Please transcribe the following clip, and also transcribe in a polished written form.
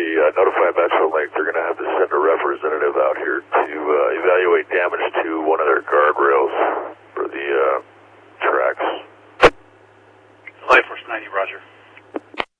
notify Metrolink they're going to have to send a representative out here to evaluate damage to one of their guardrails for the tracks. Life Force 90, roger.